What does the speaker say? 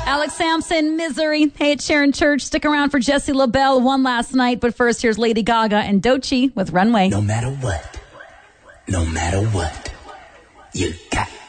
Alex Sampson, Misery. Hey, it's Sharon Church. Stick around for Jessie LaBelle one last night. But first, here's Lady Gaga and Doechii with Runway. No matter what, you got